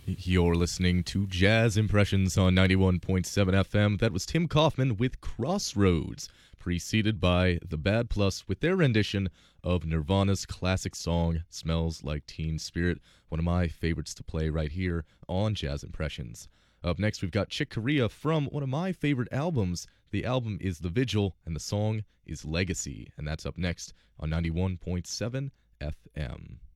You're listening to Jazz Impressions on 91.7 FM. That was Tim Kaufman with Crossroads, preceded by The Bad Plus with their rendition of Nirvana's classic song, Smells Like Teen Spirit, one of my favorites to play right here on Jazz Impressions. Up next, we've got Chick Corea from one of my favorite albums. The album is The Vigil, and the song is Legacy, and that's up next on 91.7 FM.